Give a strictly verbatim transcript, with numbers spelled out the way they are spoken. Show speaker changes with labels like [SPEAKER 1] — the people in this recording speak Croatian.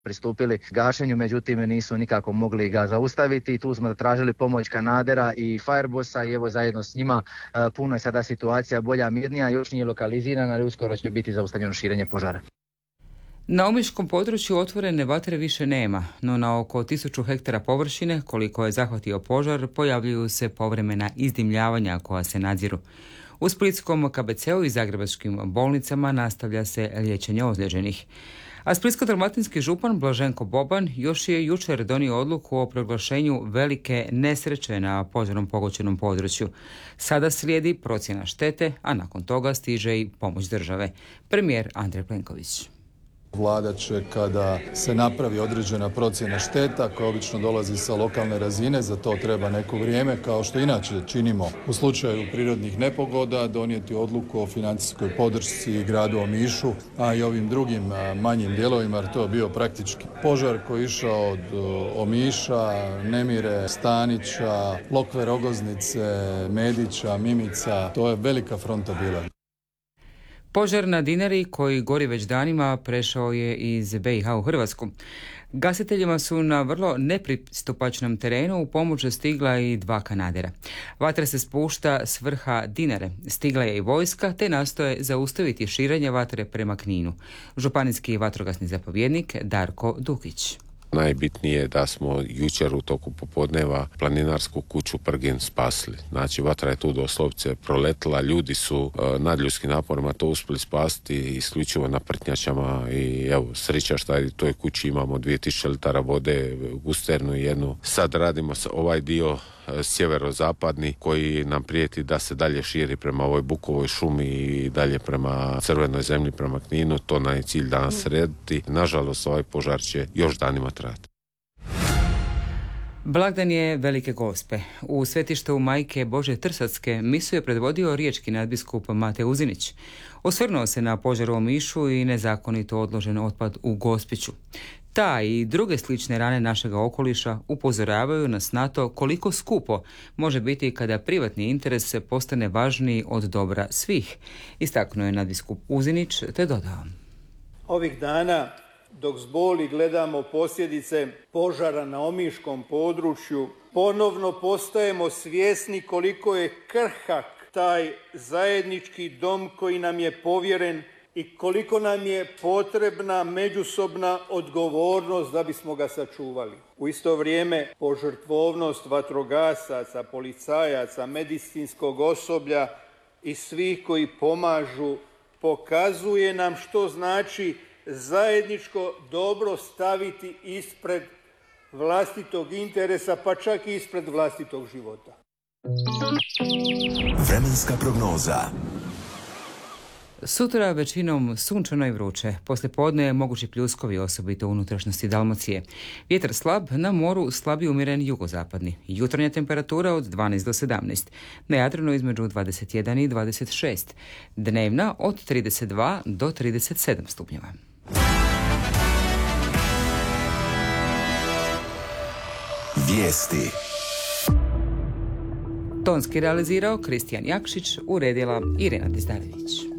[SPEAKER 1] pristupili gašenju, međutim nisu nikako mogli ga zaustaviti. Tu smo tražili pomoć Kanadera i Firebossa i evo zajedno s njima puno je sada situacija bolja, mirnija, još nije lokalizirana, ali uskoro će biti zaustavljeno širenje požara.
[SPEAKER 2] Na omiškom području otvorene vatre više nema, no na oko tisuću hektara površine, koliko je zahvatio požar, pojavljuju se povremena izdimljavanja koja se nadziru. U splitskom K B C-u i zagrebačkim bolnicama nastavlja se liječenje ozlijeđenih. A splitsko-dalmatinski župan Blaženko Boban još je jučer donio odluku o proglašenju velike nesreće na požarom pogođenom području. Sada slijedi procjena štete, a nakon toga stiže i pomoć države. Premijer Andrej Plenković.
[SPEAKER 3] Vlada će, kada se napravi određena procjena šteta koja obično dolazi sa lokalne razine, za to treba neko vrijeme, kao što inače činimo u slučaju prirodnih nepogoda, donijeti odluku o financijskoj podršci gradu Omišu, a i ovim drugim manjim dijelovima, jer to je bio praktički požar koji je išao od Omiša, Nemire, Stanića, Lokve, Rogoznice, Medića, Mimica. To je velika fronta bila.
[SPEAKER 2] Požar na Dinari, koji gori već danima, prešao je iz B i H u Hrvatsku. Gasiteljima su na vrlo nepristupačnom terenu u pomoć stigla i dva Kanadera. Vatra se spušta s vrha Dinare. Stigla je i vojska, te nastoje zaustaviti širenje vatre prema Kninu. Županijski vatrogasni zapovjednik Darko Dukić.
[SPEAKER 4] Najbitnije je da smo jučer u toku popodneva planinarsku kuću Prgin spasili. Znači, vatra je tu doslovce proletila, ljudi su e, nadljudskim naporima to uspjeli spasiti isključivo na prtnjačama i evo, sreća šta je u toj kući imamo dvije tisuće litara vode, gusternu jednu. Sad radimo ovaj dio e, sjeverozapadni koji nam prijeti da se dalje širi prema ovoj Bukovoj šumi i dalje prema Crvenoj zemlji, prema Kninu. To nam je cilj danas srediti. Nažalost, ovaj požar će još danima trajati.
[SPEAKER 2] Blagdan je Velike Gospe. U svetištu Majke Božje Trsatske misu je predvodio riječki nadbiskup Mate Uzinić. Osvrnuo se na požar u Omišu i nezakonito odložen otpad u Gospiću. Ta i druge slične rane našega okoliša upozoravaju nas na to koliko skupo može biti kada privatni interes postane važniji od dobra svih, istaknuo je nadbiskup Uzinić te dodao.
[SPEAKER 5] Ovih dana, dok s boli gledamo posljedice požara na omiškom području, ponovno postajemo svjesni koliko je krhak taj zajednički dom koji nam je povjeren i koliko nam je potrebna međusobna odgovornost da bismo ga sačuvali. U isto vrijeme požrtvovnost vatrogasaca, policajaca, medicinskog osoblja i svih koji pomažu pokazuje nam što znači zajedničko dobro staviti ispred vlastitog interesa, pa čak i ispred vlastitog života.
[SPEAKER 6] Vremenska prognoza.
[SPEAKER 2] Sutra većinom sunčano i vruće. Poslijepodne mogući pljuskovi, osobito u unutrašnjosti Dalmacije. Vjetar slab, na moru slabiji umjeren jugozapadni. Jutarnja temperatura od dvanaest do sedamnaest. Na Jadranu između dvadeset jedan i dvadeset šest. Dnevna od trideset dva do trideset sedam stupnjeva.
[SPEAKER 6] Vijesti.
[SPEAKER 2] Tonski realizirao Kristijan Jakšić, uredila Irena Tizdarević.